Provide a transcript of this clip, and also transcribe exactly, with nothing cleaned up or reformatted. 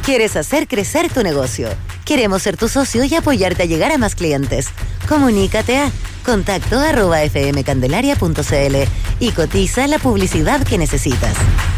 ¿Quieres hacer crecer tu negocio? Queremos ser tu socio y apoyarte a llegar a más clientes. Comunícate a contacto arroba fmcandelaria punto cl y cotiza la publicidad que necesitas.